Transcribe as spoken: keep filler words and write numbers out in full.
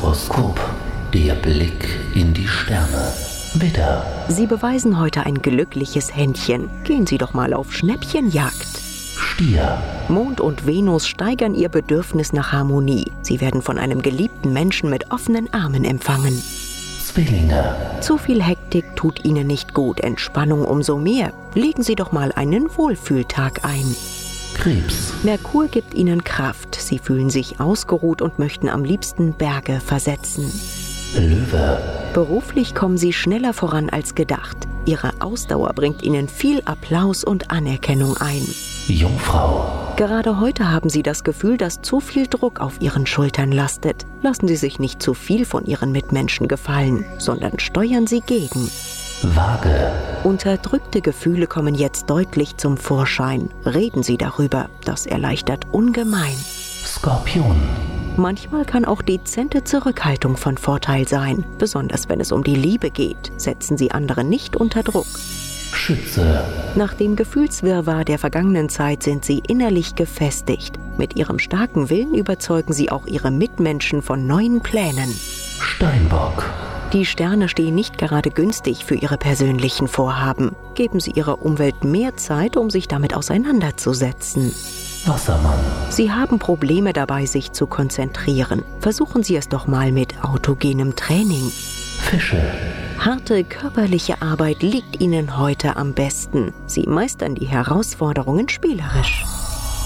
Horoskop. Der Blick in die Sterne. Widder. Sie beweisen heute ein glückliches Händchen. Gehen Sie doch mal auf Schnäppchenjagd. Stier. Mond und Venus steigern Ihr Bedürfnis nach Harmonie. Sie werden von einem geliebten Menschen mit offenen Armen empfangen. Zwillinge. Zu viel Hektik tut Ihnen nicht gut, Entspannung umso mehr. Legen Sie doch mal einen Wohlfühltag ein. Krebs. Merkur gibt Ihnen Kraft. Sie fühlen sich ausgeruht und möchten am liebsten Berge versetzen. Löwe. Beruflich kommen Sie schneller voran als gedacht. Ihre Ausdauer bringt Ihnen viel Applaus und Anerkennung ein. Jungfrau. Gerade heute haben Sie das Gefühl, dass zu viel Druck auf Ihren Schultern lastet. Lassen Sie sich nicht zu viel von Ihren Mitmenschen gefallen, sondern steuern Sie gegen. Waage. Unterdrückte Gefühle kommen jetzt deutlich zum Vorschein. Reden Sie darüber, das erleichtert ungemein. Skorpion. Manchmal kann auch dezente Zurückhaltung von Vorteil sein. Besonders wenn es um die Liebe geht, setzen Sie andere nicht unter Druck. Schütze. Nach dem Gefühlswirrwarr der vergangenen Zeit sind Sie innerlich gefestigt. Mit Ihrem starken Willen überzeugen Sie auch Ihre Mitmenschen von neuen Plänen. Steinbock. Die Sterne stehen nicht gerade günstig für Ihre persönlichen Vorhaben. Geben Sie Ihrer Umwelt mehr Zeit, um sich damit auseinanderzusetzen. Wassermann. Sie haben Probleme dabei, sich zu konzentrieren. Versuchen Sie es doch mal mit autogenem Training. Fische. Harte körperliche Arbeit liegt Ihnen heute am besten. Sie meistern die Herausforderungen spielerisch.